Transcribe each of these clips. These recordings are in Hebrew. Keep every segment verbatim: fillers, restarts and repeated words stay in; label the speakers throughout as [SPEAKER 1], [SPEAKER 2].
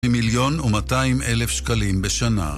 [SPEAKER 1] מיליון ומאתיים אלף שקלים בשנה.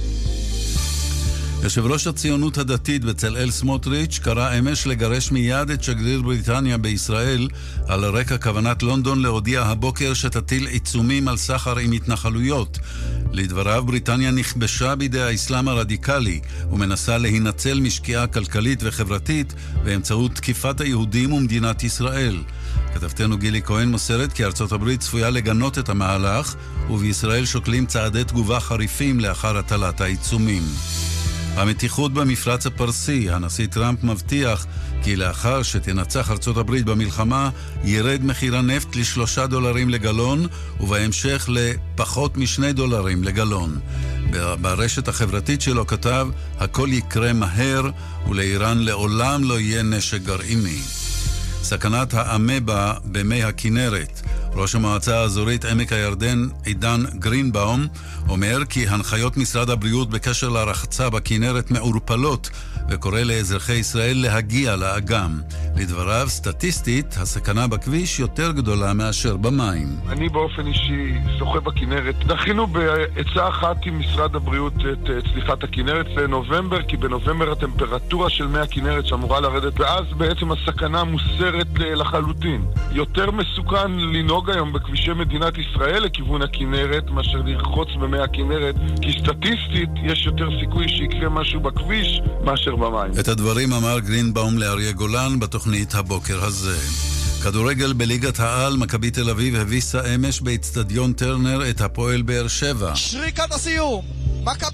[SPEAKER 1] יושב ראש הציונות הדתית בצלאל סמוטריץ' קרא אמש לגרש מיד את שגריר בריטניה בישראל על רקע כוונת לונדון להודיע הבוקר שתטיל עיצומים על סחר עם התנחלויות. לדבריו, בריטניה נכבשה בידי האסלאם הרדיקלי ומנסה להינצל משקיעה כלכלית וחברתית באמצעות תקיפת היהודים ומדינת ישראל. כתבתנו גילי כהן מוסרת כי ארצות הברית צפויה לגנות את המהלך, ובישראל שוקלים צעדי תגובה חריפים לאחר הטלת העיצומים. המתיחות במפרץ הפרסי, הנשיא טראמפ מבטיח כי לאחר שתנצח ארצות הברית במלחמה ירד מחיר הנפט לשלושה דולרים לגלון ובהמשך לפחות משני דולרים לגלון. ברשת החברתית שלו כתב, הכל יקרה מהר ולאיראן לעולם לא יהיה נשק גרעיני. סכנת האמבה במי הכינרת. ראש המועצה האזורית עמק הירדן עידן גרינבאום אומר כי הנחיות משרד הבריאות בקשר לרחצה בכינרת מעורפלות וקורא לאזרחי ישראל להגיע לאגם. לדבריו, סטטיסטית, הסכנה בכביש יותר גדולה מאשר במים.
[SPEAKER 2] אני באופן אישי שוחה בכינרת. דחינו בעצה אחת עם משרד הבריאות את צליחת הכינרת לנובמבר, כי בנובמבר הטמפרטורה של מי הכינרת שאמורה לרדת, ואז בעצם הסכנה מוסרת לחלוטין. יותר מסוכן לנהוג היום בכבישי מדינת ישראל לכיוון הכינרת מאשר לרחוץ במי הכינרת, כי סטטיסטית יש יותר סיכוי שיקרה משהו בכביש מאשר במים.
[SPEAKER 1] את הדברים אמר גרינבאום לאריה גולן בתוכנית הבוקר הזה. כדורגל בליגת העל, מכבי תל אביב הביסה אמש באצטדיון טרנר את הפועל באר שבע.
[SPEAKER 3] שריקת הסיום. מכבי